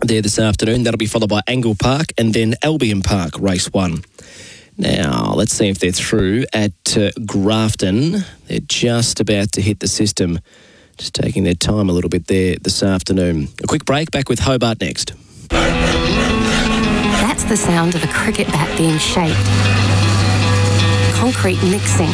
there this afternoon. That'll be followed by Angle Park and then Albion Park, race 1. Now, let's see if they're through at Grafton. They're just about to hit the system. Just taking their time a little bit there this afternoon. A quick break, back with Hobart next. That's the sound of a cricket bat being shaped. Concrete mixing.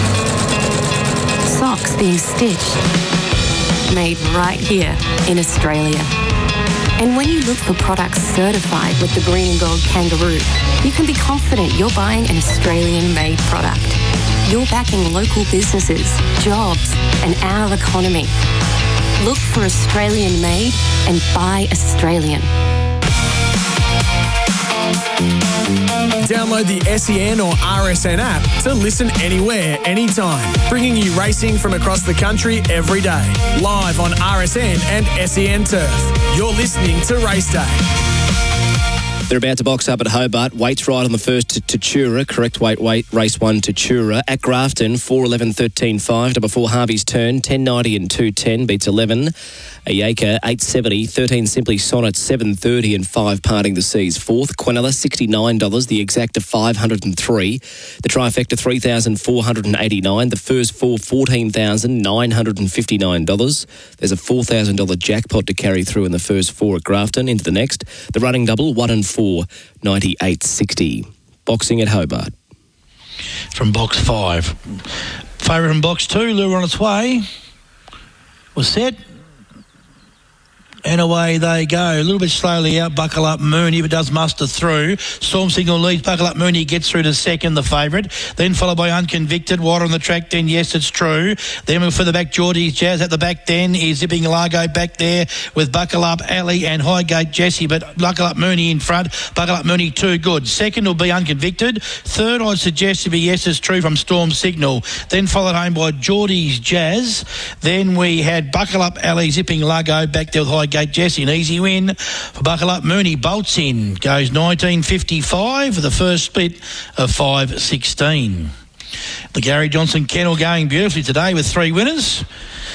Socks being stitched. Made right here in Australia. And when you look for products certified with the Green and Gold Kangaroo, you can be confident you're buying an Australian-made product. You're backing local businesses, jobs, and our economy. Look for Australian-made and buy Australian. Download the SEN or RSN app to listen anywhere, anytime, bringing you racing from across the country every day. Live on RSN and SEN Turf. You're listening to Race Day. They're about to box up at Hobart. Waits right on the first to Tatura. Correct weight, race 1 Tatura. At Grafton, 4:11.13.5. Number 4 Harvey's Turn, 10.90 and 2.10. Beats 11. Ayaka, 8.70. 13 Simply Sonnet, 7.30 and 5 Parting the Seas. 4th, Quinella, $69. The Exacta, $503. The Trifecta, $3,489. The first 4, $14,959. There's a $4,000 jackpot to carry through in the first 4 at Grafton. Into the next. The running double, 1 and 4, 98.60. Boxing at Hobart. From box 5. Favourite from box 2, lure on its way. Was set. And away they go. A little bit slowly out. Buckle Up Mooney, but does muster through. Storm Signal leads. Buckle Up Mooney gets through to second, the favourite. Then followed by Unconvicted. Wide on the track then, Yes It's True. Then for the back, Geordie's Jazz. At the back then is Zipping Largo back there with Buckle Up Ali and Highgate Jesse. But Buckle Up Mooney in front. Buckle Up Mooney too good. Second will be Unconvicted. Third I'd suggest to be Yes It's True from Storm Signal. Then followed home by Geordie's Jazz. Then we had Buckle Up Ali, Zipping Largo back there with Highgate Jesse. An easy win for Buckle Up Mooney. Bolts in. Goes 19.55 for the first split of 5.16. The Gary Johnson Kennel going beautifully today with 3 winners.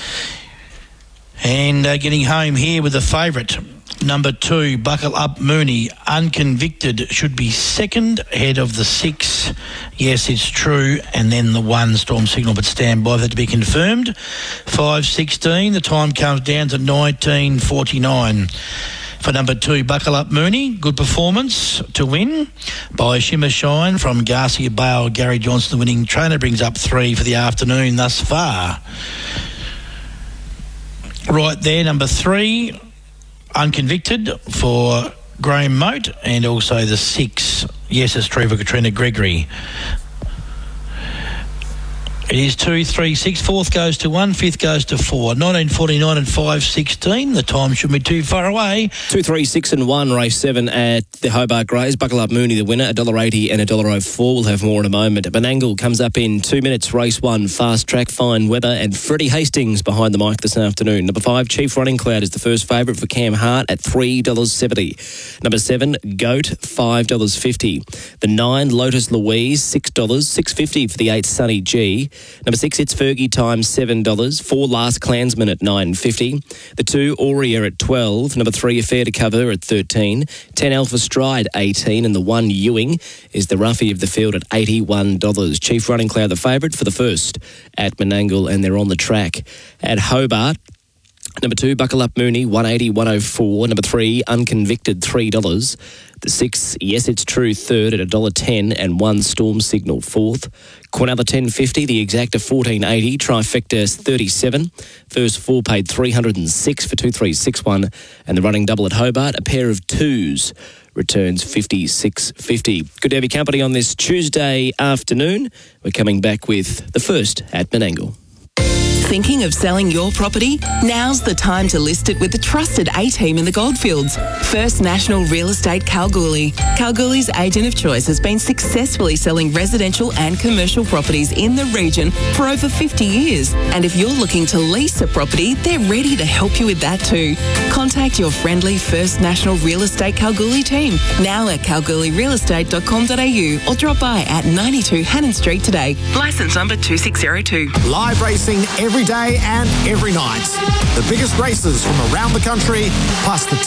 And getting home here with the favourite. Number 2, Buckle Up Mooney, Unconvicted, should be second, ahead of the 6. Yes, It's True, and then the 1, Storm Signal, but stand by for that to be confirmed. 5.16, the time comes down to 19.49. For number 2, Buckle Up Mooney, good performance to win by Shimmer Shine from Garcia Bale. Gary Johnson, the winning trainer, brings up 3 for the afternoon thus far. Right there, number 3, Unconvicted for Graham Moat, and also the 6, Yes It's True for Katrina Gregory. It is 2, 3, 6. 4th goes to 1, 5th goes to 4. 19.49 and 5.16. The time shouldn't be too far away. 2, 3, 6 and 1, race 7 at the Hobart Greys. Buckle Up Mooney, the winner, $1.80 and $1.04. We'll have more in a moment. Benangle comes up in 2 minutes, race 1, fast track, fine weather, and Freddie Hastings behind the mic this afternoon. Number 5, Chief Running Cloud is the first favourite for Cam Hart at $3.70. Number 7, Goat, $5.50. The 9, Lotus Louise, $6, $6.50 for the 8, Sunny G. Number 6, It's Fergie times $7. 4, Last Klansman at $9.50. The 2, Aurea at $12. Number 3, Affair to Cover at $13. 10, Alpha Stride, $18. And the 1, Ewing, is the roughie of the field at $81. Chief Running Cloud, the favourite for the first at Menangle, and they're on the track at Hobart. Number 2, Buckle Up Mooney, $1.80, $1.04. Number 3, Unconvicted, $3. The 6, Yes It's True, third at $1.10, and 1, Storm Signal, fourth. Quinella, $10.50. The Exacta, $14.80. Trifecta, $37. First 4 paid $306 for 2361, and the running double at Hobart, a pair of 2s, returns $56.50. Good to have your company on this Tuesday afternoon. We're coming back with the first at Menangle. Thinking of selling your property? Now's the time to list it with the trusted A-team in the Goldfields. First National Real Estate Kalgoorlie. Kalgoorlie's agent of choice has been successfully selling residential and commercial properties in the region for over 50 years. And if you're looking to lease a property, they're ready to help you with that too. Contact your friendly First National Real Estate Kalgoorlie team, now at kalgoorlierealestate.com.au, or drop by at 92 Hannon Street today. Licence number 2602. Live racing every day and every night. The biggest races from around the country, plus the